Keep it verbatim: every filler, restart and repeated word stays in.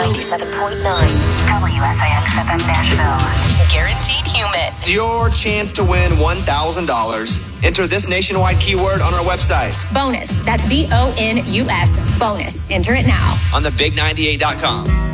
ninety-seven point nine. W S I X F M Nashville. Guaranteed humid. It's your chance to win one thousand dollars. Enter this nationwide keyword on our website. Bonus. That's B O N U S. Bonus. Enter it now. On the big ninety-eight dot com.